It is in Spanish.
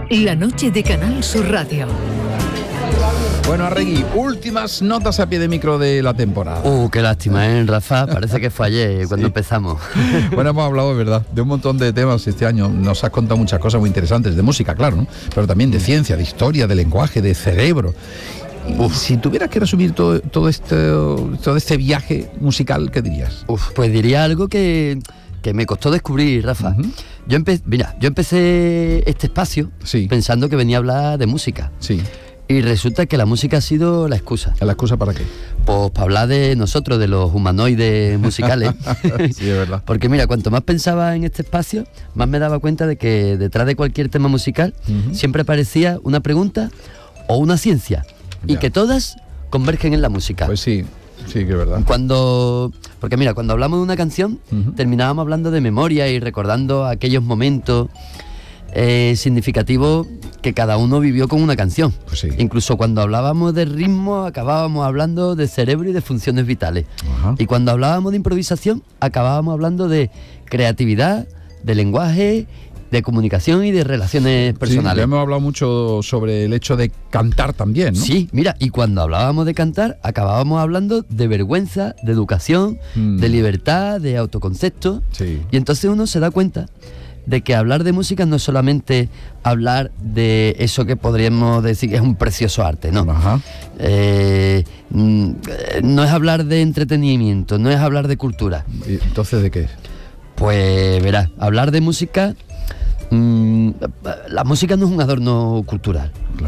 La noche de Canal Sur Radio. Bueno, Arregui, últimas notas a pie de micro de la temporada. Qué lástima, Rafa? Parece que fue ayer cuando empezamos. Bueno, hemos hablado, de verdad, de un montón de temas este año. Nos has contado muchas cosas muy interesantes, de música, claro, ¿no? Pero también de ciencia, de historia, de lenguaje, de cerebro. Y si tuvieras que resumir todo este viaje musical, ¿qué dirías? Pues diría algo que me costó descubrir, Rafa. Uh-huh. Yo empecé este espacio pensando que venía a hablar de música. Sí. Y resulta que la música ha sido la excusa. ¿La excusa para qué? Pues para hablar de nosotros, de los humanoides musicales. Sí, es verdad. Porque mira, cuanto más pensaba en este espacio, más me daba cuenta de que detrás de cualquier tema musical siempre aparecía una pregunta o una ciencia. Ya. Y que todas convergen en la música. Pues sí, que es verdad. Porque mira, cuando hablamos de una canción, terminábamos hablando de memoria y recordando aquellos momentos significativo que cada uno vivió con una canción. Pues sí. Incluso cuando hablábamos de ritmo acabábamos hablando de cerebro y de funciones vitales. Ajá. Y cuando hablábamos de improvisación acabábamos hablando de creatividad, de lenguaje, de comunicación y de relaciones personales. Sí, ya hemos hablado mucho sobre el hecho de cantar también, ¿no? Sí, mira, y cuando hablábamos de cantar acabábamos hablando de vergüenza, de educación, de libertad, de autoconcepto. Sí. Y entonces uno se da cuenta de que hablar de música no es solamente hablar de eso que podríamos decir que es un precioso arte, ¿no? Ajá. No es hablar de entretenimiento, no es hablar de cultura. ¿Y entonces de qué? Pues verás, hablar de música, la música no es un adorno cultural.